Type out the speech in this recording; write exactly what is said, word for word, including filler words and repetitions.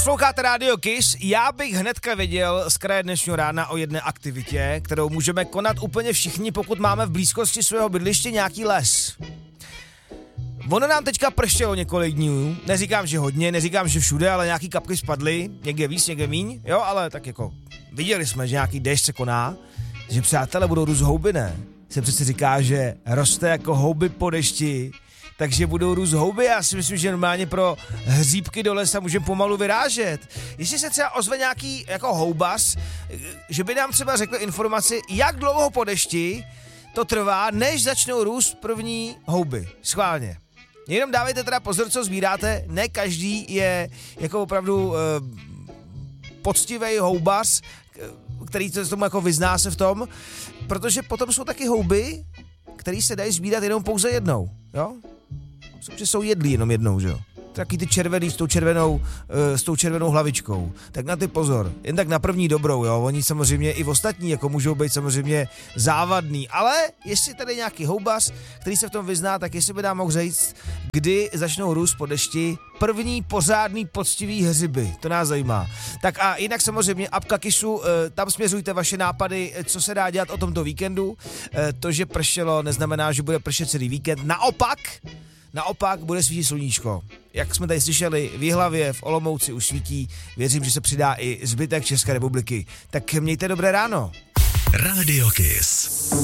Posloucháte Radio Kiss, já bych hnedka věděl z kraje dnešního rána o jedné aktivitě, kterou můžeme konat úplně všichni, pokud máme v blízkosti svého bydliště nějaký les. Ono nám teďka pršelo několik dní, neříkám, že hodně, neříkám, že všude, ale nějaký kapky spadly, někde víc, někde míň, jo, ale tak jako viděli jsme, že nějaký déšť se koná, že přátelé budou růst houby, ne? Se přece říká, že roste jako houby po dešti, takže budou růst houby. Já si myslím, že normálně pro hříbky do lesa můžeme pomalu vyrážet. Jestli se třeba ozve nějaký jako houbas, že by nám třeba řekl informaci, jak dlouho po dešti to trvá, než začnou růst první houby. Schválně. Jenom dávejte teda pozor, co sbíráte. Ne každý je jako opravdu eh, poctivý houbas, který se tomu jako vyzná se v tom, protože potom jsou taky houby, které se dají sbírat jenom pouze jednou, jo? Že jsou jedlí jenom jednou, že jo? Taky ty červený s tou červenou, uh, s tou červenou hlavičkou. Tak na ty pozor. Jen tak na první dobrou, jo? Oni samozřejmě i v ostatní jako můžou být samozřejmě závadný. Ale jestli tady nějaký houbas, který se v tom vyzná, tak jestli by nám mohl říct, kdy začnou růst po dešti první pořádný poctivý hřiby. To nás zajímá. Tak a jinak samozřejmě apka Kissu, uh, tam směřujte vaše nápady, co se dá dělat o tomto víkendu. Uh, to, že pršelo, neznamená, že bude pršet celý víkend. Naopak, Naopak bude svítit sluníčko. Jak jsme tady slyšeli, v Jihlavě, v Olomouci už svítí. Věřím, že se přidá i zbytek České republiky. Tak mějte dobré ráno. Radio Kiss.